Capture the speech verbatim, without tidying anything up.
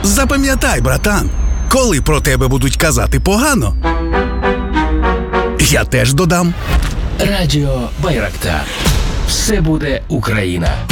Запам'ятай, братан, коли про тебе будуть казати погано, я теж додам. Радіо Байрактар. Все буде Україна.